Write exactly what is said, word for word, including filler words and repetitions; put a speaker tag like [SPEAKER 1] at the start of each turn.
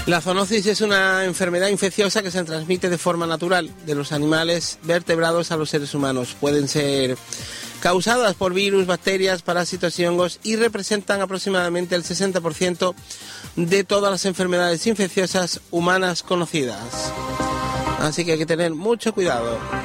[SPEAKER 1] La zoonosis es una enfermedad infecciosa que se transmite de forma natural de los animales vertebrados a los seres humanos. Pueden ser causadas por virus, bacterias, parásitos y hongos y representan aproximadamente el sesenta por ciento de todas las enfermedades infecciosas humanas conocidas. Así que hay que tener mucho cuidado.